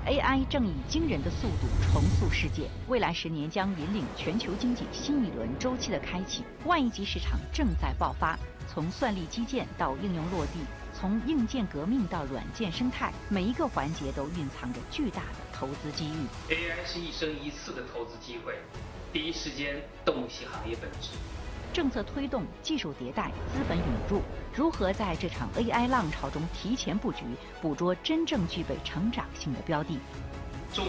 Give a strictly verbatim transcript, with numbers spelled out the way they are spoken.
A I 正以惊人的速度重塑世界，未来十年将引领全球经济新一轮周期的开启。万亿级市场正在爆发，从算力基建到应用落地，从硬件革命到软件生态，每一个环节都蕴藏着巨大的投资机遇。 A I 是一生一次的投资机会，第一时间洞悉行业本质。 政策推动、技术迭代、资本涌入，如何在这场 A I 浪潮中提前布局，捕捉真正具备成长性的标的？